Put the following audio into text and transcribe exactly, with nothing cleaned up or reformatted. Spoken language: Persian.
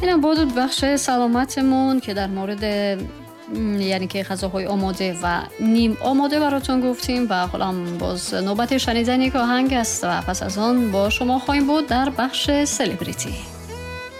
اینم بود بخش سلامتمون که در مورد یعنی که غذاهای آماده و نیم آماده براتون گفتیم و حالا باز نوبت شنیدن یک آهنگ است و پس از آن با شما خواهیم بود در بخش سلبریتی.